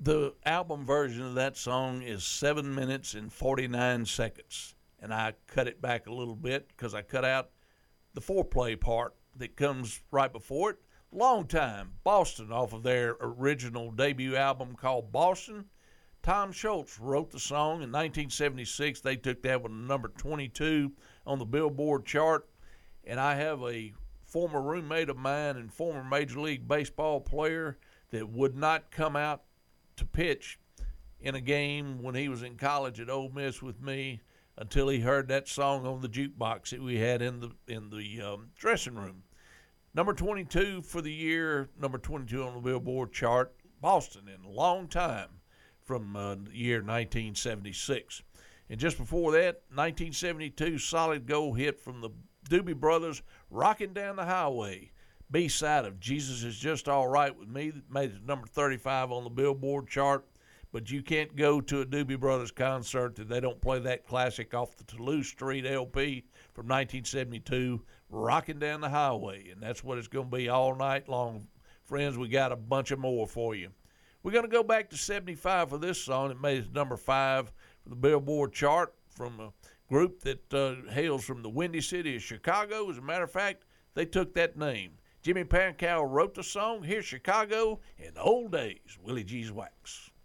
The album version of that song is 7 minutes and 49 seconds. And I cut it back a little bit because I cut out the foreplay part that comes right before it. Long Time, Boston, off of their original debut album called Boston. Tom Schultz wrote the song in 1976. They took that one to number 22 on the Billboard chart. And I have a former roommate of mine and former Major League Baseball player that would not come out to pitch in a game when he was in college at Ole Miss with me until he heard that song on the jukebox that we had in the dressing room. Number 22 for the year, number 22 on the Billboard chart, Boston, in a long time, from the year 1976. And just before that, 1972 solid gold hit from the Doobie Brothers, Rockin' Down the Highway, B-side of Jesus Is Just All Right With Me, that made it number 35 on the Billboard chart. But you can't go to a Doobie Brothers concert that they don't play that classic off the Toulouse Street LP from 1972, Rockin' Down the Highway. And that's what it's going to be all night long. Friends, we got a bunch of more for you. We're going to go back to 75 for this song. It made it number 5 for the Billboard chart from a group that hails from the Windy City of Chicago. As a matter of fact, they took that name. Jimmy Pankow wrote the song. Here's Chicago in the Old Days, Willie G's Wax.